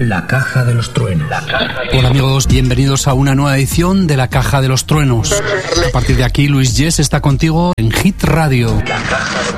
La Caja de los Truenos. Hola amigos, bienvenidos a una nueva edición de La Caja de los Truenos. A partir de aquí, Luis Yes está contigo en Hit Radio. La Caja de